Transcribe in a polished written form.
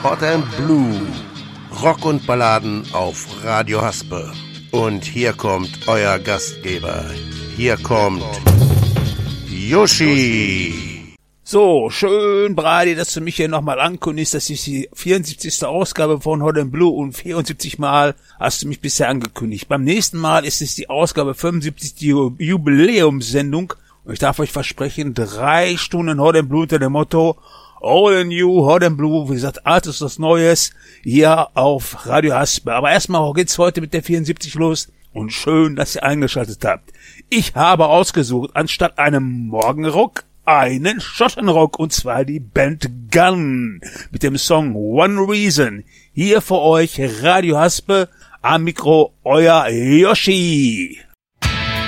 Hot and Blue. Rock und Balladen auf Radio Haspe. Und hier kommt euer Gastgeber. Hier kommt Yoshi. So, schön, Brady, dass du mich hier nochmal ankündigst. Das ist die 74. Ausgabe von Hot and Blue und 74 Mal hast du mich bisher angekündigt. Beim nächsten Mal ist es die Ausgabe 75, die Jubiläumssendung. Und ich darf euch versprechen, 3 Stunden Hot and Blue unter dem Motto All and New, Hot and Blue, wie gesagt, Altes was Neues, hier auf Radio Haspe. Aber erstmal geht's heute mit der 74 los und schön, dass ihr eingeschaltet habt. Ich habe ausgesucht, anstatt einem Morgenrock, einen Schottenrock, und zwar die Band Gun mit dem Song One Reason. Hier für euch Radio Haspe, am Mikro euer Yoshi.